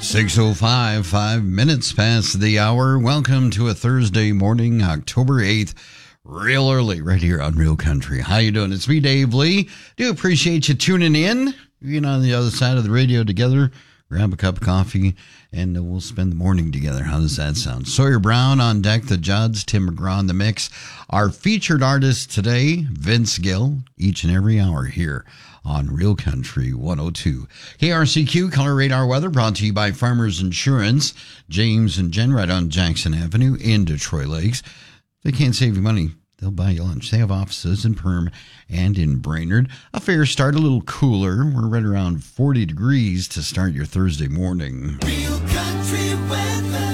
6:05, 5 minutes past the hour. Welcome to a Thursday morning, October 8th, real early, right here on Real Country. How you doing? It's me, Dave Lee. Do appreciate you tuning in. Being on the other side of the radio together, grab a cup of coffee, and we'll spend the morning together. How does that sound? Sawyer Brown on deck, the Judds, Tim McGraw in the mix. Our featured artist today, Vince Gill, each and every hour here on Real Country 102. KRCQ Color Radar Weather brought to you by Farmers Insurance. James and Jen right on Jackson Avenue in Detroit Lakes. They can't save you money. They'll buy you lunch. They have offices in Perm and in Brainerd. A fair start, a little cooler. We're right around 40 degrees to start your Thursday morning. Real Country Weather.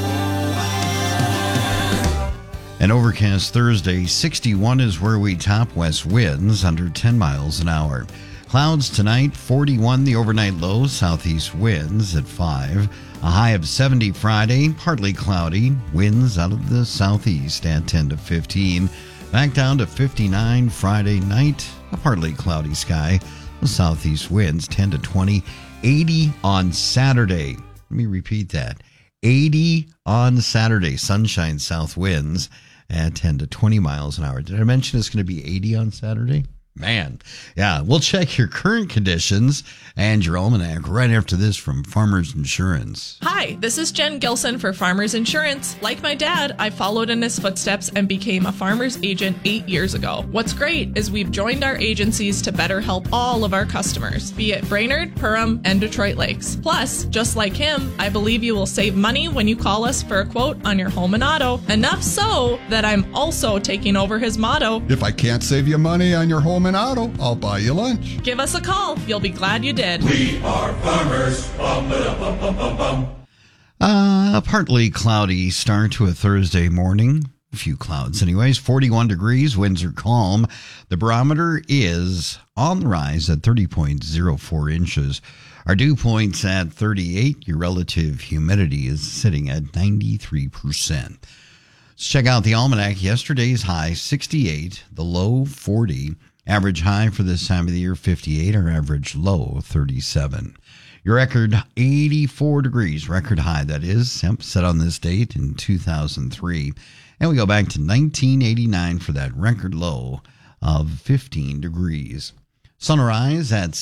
An overcast Thursday, 61 is where we top. West winds under 10 miles an hour. Clouds tonight, 41 the overnight low. Southeast winds at 5. A high of 70 Friday, partly cloudy. Winds out of the southeast at 10 to 15. Back down to 59 Friday night. A partly cloudy sky. The southeast winds 10 to 20. 80 on Saturday. Let me repeat that. 80 on Saturday. Sunshine south winds at 10 to 20 miles an hour. Did I mention it's going to be 80 on Saturday? Man, yeah, we'll check your current conditions and your almanac right after this from Farmers Insurance. Hi, this is Jen Gilson for Farmers Insurance. Like my dad, I followed in his footsteps and became a farmer's agent 8 years ago. What's great is we've joined our agencies to better help all of our customers, be it Brainerd, Perham, and Detroit Lakes. Plus, just like him, I believe you will save money when you call us for a quote on your home and auto. Enough so that I'm also taking over his motto. If I can't save you money on your home and auto, I'll buy you lunch. Give us a call. You'll be glad you did. We are farmers. Bum, ba-dum, bum, bum, bum. A partly cloudy start to a Thursday morning. A few clouds anyways. 41 degrees. Winds are calm. The barometer is on the rise at 30.04 inches. Our dew point's at 38. Your relative humidity is sitting at 93%. Let's check out the almanac. Yesterday's high, 68. The low, 40. Average high for this time of the year, 58. Our average low, 37. Your record, 84 degrees. Record high, that is. Set on this date in 2003. And we go back to 1989 for that record low of 15 degrees. Sunrise at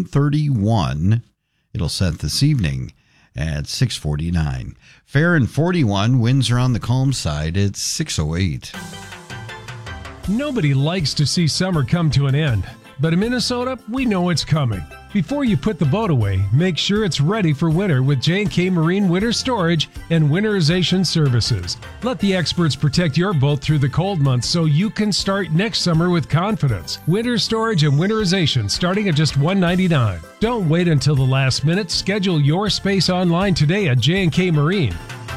7:31. It'll set this evening at 6:49. Fair and 41. Winds are on the calm side. It's 6:08. Nobody likes to see summer come to an end, but in Minnesota, we know it's coming. Before you put the boat away, make sure it's ready for winter with J&K Marine Winter Storage and Winterization Services. Let the experts protect your boat through the cold months so you can start next summer with confidence. Winter storage and winterization starting at just $199. Don't wait until the last minute. Schedule your space online today at J&K Marine.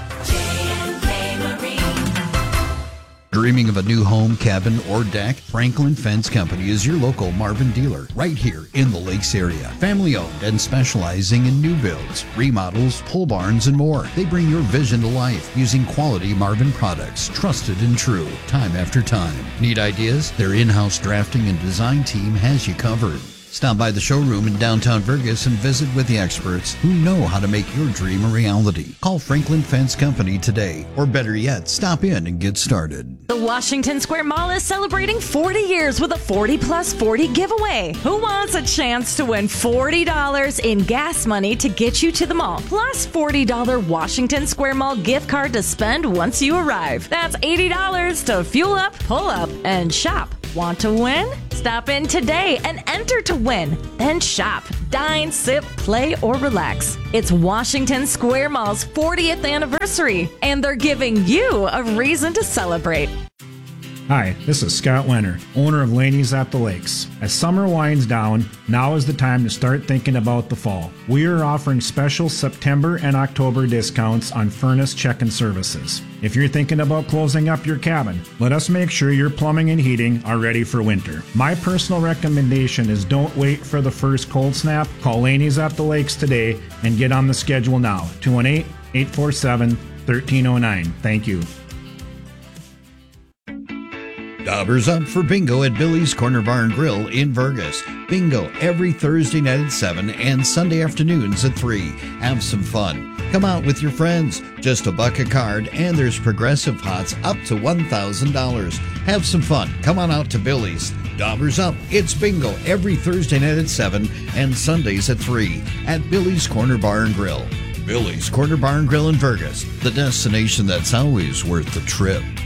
Dreaming of a new home, cabin, or deck? Franklin Fence Company is your local Marvin dealer right here in the Lakes area. Family owned and specializing in new builds, remodels, pole barns, and more. They bring your vision to life using quality Marvin products, trusted and true, time after time. Need ideas? Their in-house drafting and design team has you covered. Stop by the showroom in downtown Vergas and visit with the experts who know how to make your dream a reality. Call Franklin Fence Company today, or better yet, stop in and get started. The Washington Square Mall is celebrating 40 years with a 40 plus 40 giveaway. Who wants a chance to win $40 in gas money to get you to the mall, plus $40 Washington Square Mall gift card to spend once you arrive? That's $80 to fuel up, pull up, and shop. Want to win? Stop in today and enter to win. Then shop, dine, sip, play, or relax. It's Washington Square Mall's 40th anniversary, and they're giving you a reason to celebrate. Hi, this is Scott Wenner, owner of Laney's at the Lakes. As summer winds down, now is the time to start thinking about the fall. We are offering special September and October discounts on furnace check-in services. If you're thinking about closing up your cabin, let us make sure your plumbing and heating are ready for winter. My personal recommendation is don't wait for the first cold snap. Call Laney's at the Lakes today and get on the schedule now. 218-847-1309. Thank you. Daubers up for bingo at Billy's Corner Bar and Grill in Vergas. Bingo every Thursday night at 7 and Sunday afternoons at 3. Have some fun. Come out with your friends. Just $1 a card, and there's progressive hots up to $1,000. Have some fun. Come on out to Billy's. Daubers up. It's bingo every Thursday night at 7 and Sundays at 3 at Billy's Corner Bar and Grill. Billy's Corner Bar and Grill in Vergas, the destination that's always worth the trip.